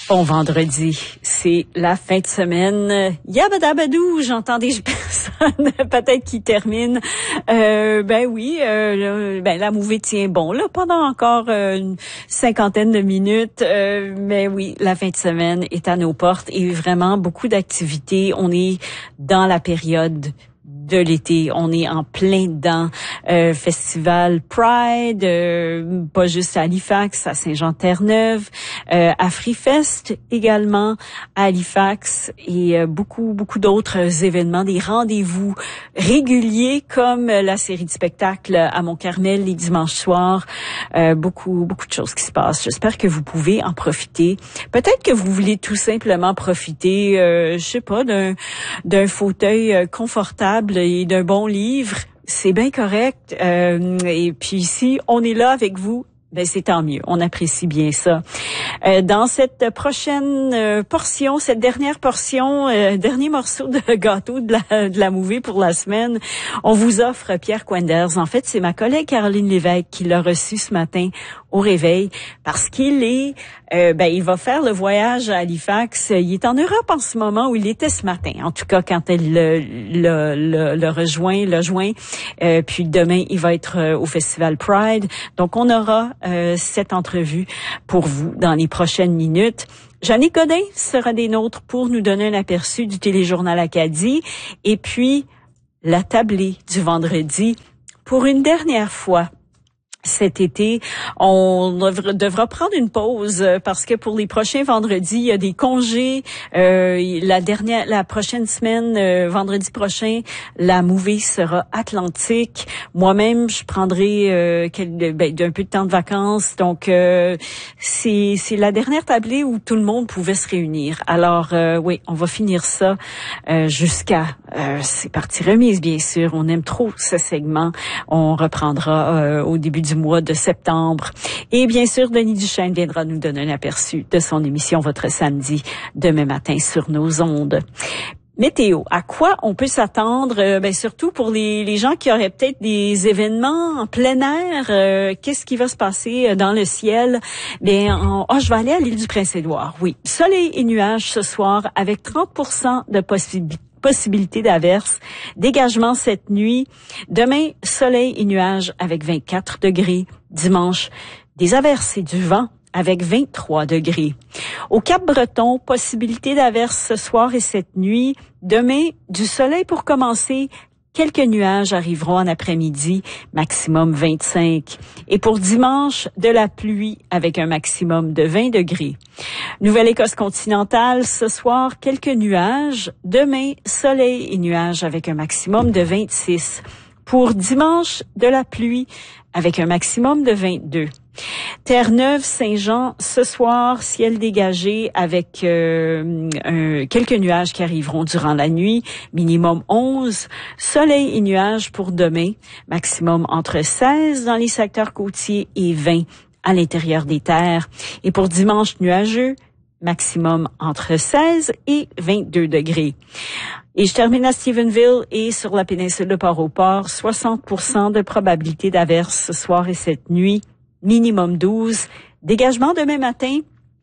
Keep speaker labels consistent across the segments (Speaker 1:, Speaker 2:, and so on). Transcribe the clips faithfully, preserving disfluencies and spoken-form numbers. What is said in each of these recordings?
Speaker 1: Bon vendredi, c'est la fin de semaine. Yabadabadou, j'entends des personnes peut-être qui terminent. Euh, ben oui, euh, ben la mouvée tient bon là pendant encore euh, une cinquantaine de minutes. Euh, mais oui, la fin de semaine est à nos portes et vraiment beaucoup d'activités. On est dans la période de l'été. On est en plein dedans. Euh, festival Pride, euh, pas juste à Halifax, à Saint-Jean-Terre-Neuve, euh, à Freefest également, à Halifax et euh, beaucoup, beaucoup d'autres événements, des rendez-vous réguliers comme la série de spectacles à Mont-Carmel les dimanches soirs. Euh, beaucoup, beaucoup de choses qui se passent. J'espère que vous pouvez en profiter. Peut-être que vous voulez tout simplement profiter, euh, je sais pas, d'un, d'un fauteuil confortable et d'un bon livre, c'est bien correct. Euh, et puis si on est là avec vous, ben c'est tant mieux. On apprécie bien ça. Euh, dans cette prochaine euh, portion, cette dernière portion, euh, dernier morceau de gâteau de la, de la mouvée pour la semaine, on vous offre Pierre Quenders. En fait, c'est ma collègue Caroline Lévesque qui l'a reçu ce matin au réveil parce qu'il est, euh, ben il va faire le voyage à Halifax. Il est en Europe en ce moment où il était ce matin. En tout cas, quand elle le, le, le, le rejoint, le joint. Euh, puis demain, il va être euh, au Festival Pride. Donc, on aura euh, cette entrevue pour vous dans les prochaines minutes. Jeannick Godin sera des nôtres pour nous donner un aperçu du téléjournal Acadie. Et puis, la tablée du vendredi pour une dernière fois. Cet été, on devra prendre une pause parce que pour les prochains vendredis, il y a des congés. Euh, la dernière, la prochaine semaine, euh, vendredi prochain, la mouvée sera Atlantique. Moi-même, je prendrai euh, quel, ben, un peu de temps de vacances. Donc, euh, c'est, c'est la dernière tablée où tout le monde pouvait se réunir. Alors, euh, oui, on va finir ça euh, jusqu'à... Euh, c'est partie remise, bien sûr. On aime trop ce segment. On reprendra euh, au début du mois de septembre. Et bien sûr, Denis Duchesne viendra nous donner un aperçu de son émission Votre Samedi demain matin sur nos ondes. Météo, à quoi on peut s'attendre, euh, ben surtout pour les, les gens qui auraient peut-être des événements en plein air, euh, qu'est-ce qui va se passer dans le ciel? Ben, en, oh, je vais aller à l'île du Prince-Édouard, oui. Soleil et nuages ce soir avec trente pour cent de possibilité. Possibilité d'averse. Dégagement cette nuit. Demain, soleil et nuages avec vingt-quatre degrés. Dimanche, des averses et du vent avec vingt-trois degrés. Au Cap-Breton, possibilité d'averse ce soir et cette nuit. Demain, du soleil pour commencer. Quelques nuages arriveront en après-midi, maximum vingt-cinq. Et pour dimanche, de la pluie avec un maximum de vingt degrés. Nouvelle-Écosse continentale, ce soir, quelques nuages. Demain, soleil et nuages avec un maximum de vingt-six. Pour dimanche, de la pluie avec un maximum de vingt-deux. Terre-Neuve, Saint-Jean, ce soir, ciel dégagé avec euh, un, quelques nuages qui arriveront durant la nuit, minimum onze. Soleil et nuages pour demain, maximum entre seize dans les secteurs côtiers et vingt à l'intérieur des terres. Et pour dimanche, nuageux, maximum entre seize et vingt-deux degrés. Et je termine à Stephenville et sur la péninsule de Port-au-Port, soixante pour cent de probabilité d'averse ce soir et cette nuit, minimum douze. Dégagement demain matin,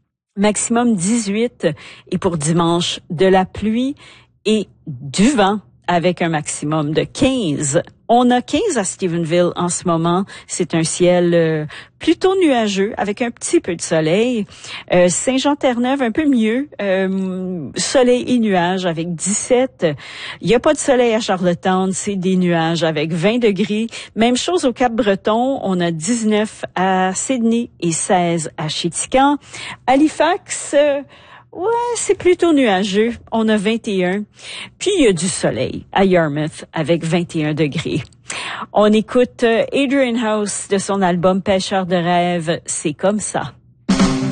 Speaker 1: maximum dix-huit. Et pour dimanche, de la pluie et du vent avec un maximum de quinze. On a quinze à Stephenville en ce moment. C'est un ciel euh, plutôt nuageux avec un petit peu de soleil. Euh, Saint-Jean-Terre-Neuve, un peu mieux. Euh, soleil et nuages avec dix-sept. Il n'y a pas de soleil à Charlottetown, c'est des nuages avec vingt degrés. Même chose au Cap-Breton. On a dix-neuf à Sydney et seize à Chéticamp. Halifax... Euh, Ouais, c'est plutôt nuageux. On a vingt et un. Puis, il y a du soleil à Yarmouth avec vingt et un degrés. On écoute Adrian House de son album Pêcheur de rêve. C'est comme ça.